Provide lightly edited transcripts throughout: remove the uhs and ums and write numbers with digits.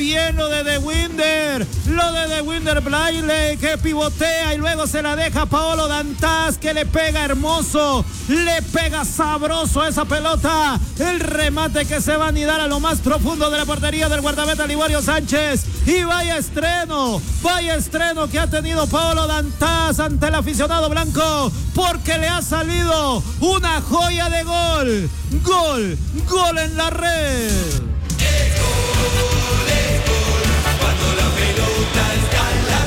bien lo de De Winder. Lo de De Winder Blaile, que pivotea y luego se la deja a Paolo Dantas, que le pega hermoso, le pega sabroso a esa pelota. El remate que se va a anidar a lo más profundo de la portería del guardameta Liborio Sánchez. Y vaya estreno que ha tenido Paolo Dantas ante el aficionado blanco, porque le ha salido una joya de gol. Gol en la red. Cuando la pelota está en la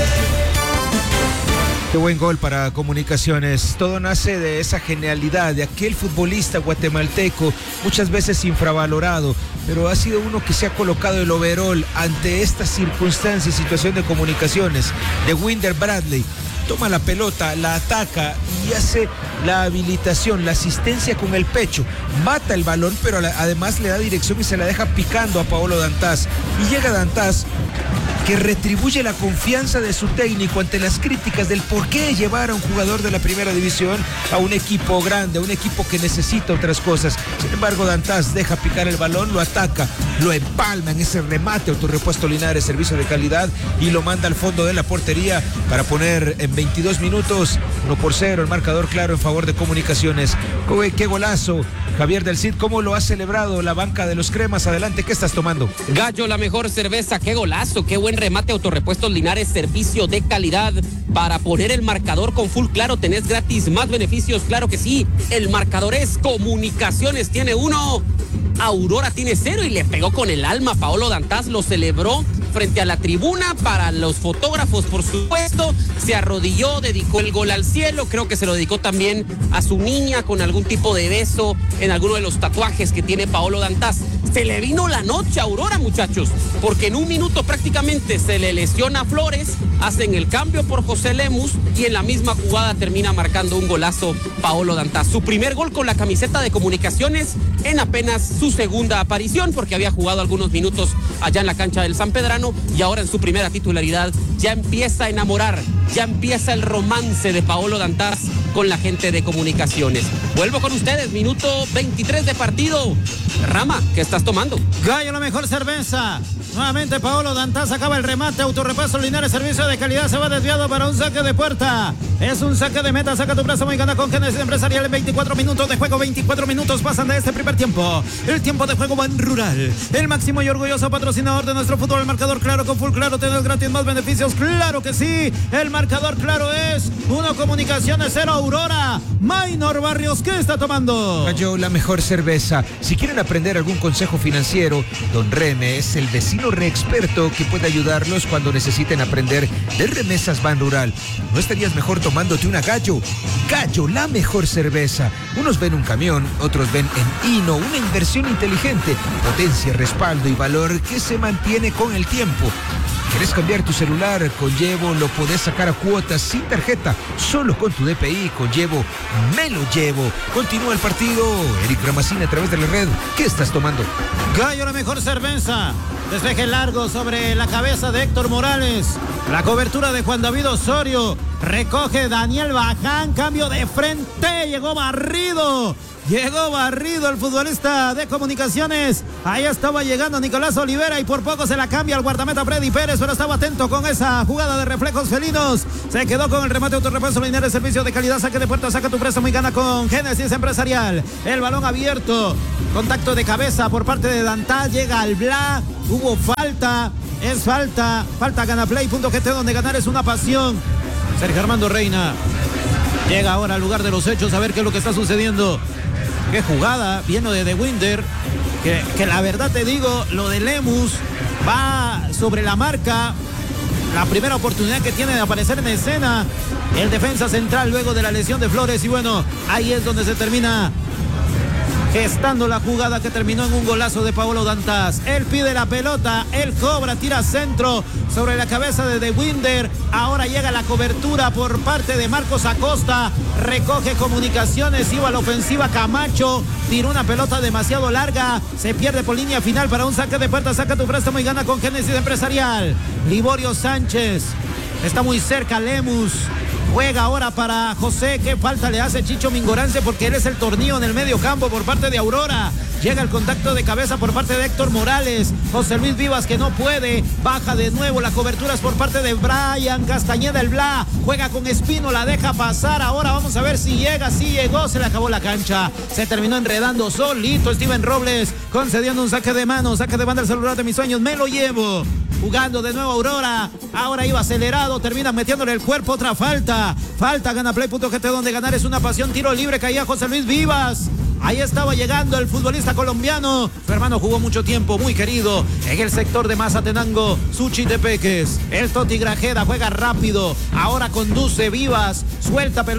red. Qué buen gol para Comunicaciones. Todo nace de esa genialidad de aquel futbolista guatemalteco, muchas veces infravalorado, pero ha sido uno que se ha colocado el overall ante esta circunstancia y situación de Comunicaciones. De Winder Bradley toma la pelota, la ataca y hace la habilitación, la asistencia con el pecho, mata el balón, pero además le da dirección y se la deja picando a Paolo Dantas. Y llega Dantas, que retribuye la confianza de su técnico ante las críticas del por qué llevar a un jugador de la primera división a un equipo grande, a un equipo que necesita otras cosas. Sin embargo, Dantas deja picar el balón, lo ataca, lo empalma en ese remate, autorrepuesto Linares, servicio de calidad, y lo manda al fondo de la portería para poner en 22 minutos 1-0 el marcador claro en favor de Comunicaciones. ¡Qué golazo! Javier del Cid, ¿cómo lo ha celebrado la banca de los cremas? Adelante, ¿qué estás tomando? Gallo, la mejor cerveza, qué golazo, qué buen remate, autorrepuestos Linares, servicio de calidad para poner el marcador con full claro. Tenés gratis más beneficios, claro que sí. El marcador es Comunicaciones tiene 1, Aurora tiene 0, y le pegó con el alma. Paolo Dantas lo celebró frente a la tribuna, para los fotógrafos, por supuesto. Se arrodilló, dedicó el gol al cielo. Creo que se lo dedicó también a su niña, con algún tipo de beso en alguno de los tatuajes que tiene Paolo Dantas. Se le vino la noche a Aurora, muchachos, porque en un minuto prácticamente se le lesiona a Flores, hacen el cambio por José Lemus y en la misma jugada termina marcando un golazo Paolo Dantas. Su primer gol con la camiseta de Comunicaciones en apenas su segunda aparición, porque había jugado algunos minutos allá en la cancha del San Pedrano, y ahora en su primera titularidad ya empieza a enamorar, ya empieza el romance de Paolo Dantas con la gente de Comunicaciones. Vuelvo con ustedes, minuto 23 de partido. Rama, ¿qué estás tomando? Gallo, la mejor cerveza. Nuevamente Paolo Dantas acaba el remate, autorrepaso Linares, servicio de calidad, se va desviado para un saque de puerta. Es un saque de meta, saca tu brazo muy gana con Genesis Empresarial en 24 minutos de juego. 24 minutos pasan de este primer tiempo. El tiempo de juego Ban Rural, el máximo y orgulloso patrocinador de nuestro fútbol. El marcador claro con full claro, tenés gratis más beneficios, claro que sí. El marcador claro es 1 Comunicaciones 0 Aurora. Maynor Barrios, ¿qué está tomando? Gallo, la mejor cerveza. Si quieren aprender algún consejo financiero, Don Reme es el vecino reexperto que puede ayudarlos cuando necesiten aprender de remesas Ban Rural. ¿No estarías mejor tomándote una Gallo? Gallo, la mejor cerveza. Unos ven un camión, otros ven en Hino una inversión inteligente, potencia, respaldo y valor que se mantiene con el tiempo. ¿Quieres cambiar tu celular? Con Llevo lo podés sacar a cuotas sin tarjeta, solo con tu DPI. Con Llevo, me lo llevo. Continúa el partido. Eric Ramacina a través de la red. ¿Qué estás tomando? Gallo, la mejor cerveza. Despeje largo sobre la cabeza de Héctor Morales. La cobertura de Juan David Osorio. Recoge Daniel Baján. Cambio de frente. Llegó barrido el futbolista de Comunicaciones. Ahí estaba llegando Nicolás Olivera y por poco se la cambia al guardameta Freddy Pérez, pero estaba atento con esa jugada de reflejos felinos. Se quedó con el remate, autorrepaso Linares, servicio de calidad, saque de puerta, saca tu préstamo y gana con Génesis Empresarial. El balón abierto, contacto de cabeza por parte de Dantas, llega al Bla, hubo falta, es falta ganaplay.gt, donde ganar es una pasión. Sergio Armando Reina llega ahora al lugar de los hechos a ver qué es lo que está sucediendo. Qué jugada, viene de Winder, que la verdad te digo, lo de Lemus va sobre la marca. La primera oportunidad que tiene de aparecer en escena el defensa central luego de la lesión de Flores, y bueno, ahí es donde se termina gestando la jugada que terminó en un golazo de Paolo Dantas. Él pide la pelota, él cobra, tira centro sobre la cabeza de Winder. Ahora llega la cobertura por parte de Marcos Acosta, recoge Comunicaciones, iba a la ofensiva Camacho, tiró una pelota demasiado larga, se pierde por línea final para un saque de puerta, saca tu préstamo y gana con Génesis Empresarial. Liborio Sánchez, está muy cerca Lemus, Juega ahora para José. Qué falta le hace Chicho Mingorance porque él es el tornillo en el medio campo por parte de Aurora. Llega el contacto de cabeza por parte de Héctor Morales. José Luis Vivas que no puede. Baja de nuevo. La cobertura es por parte de Brian Castañeda, el Bla. Juega con Espino, la deja pasar. Ahora vamos a ver si llega. Sí llegó, se le acabó la cancha. Se terminó enredando solito Steven Robles, concediendo un saque de mano. Saque de banda el celular de mis sueños. Me lo llevo. Jugando de nuevo Aurora. Ahora iba acelerado. Termina metiéndole el cuerpo. Otra falta. Falta. Gana Play.gt, donde ganar es una pasión. Tiro libre. Caía José Luis Vivas. Ahí estaba llegando el futbolista colombiano. Su hermano jugó mucho tiempo, muy querido, en el sector de Mazatenango, Suchitepeques. El Toti Grajeda juega rápido. Ahora conduce Vivas. Suelta pelota.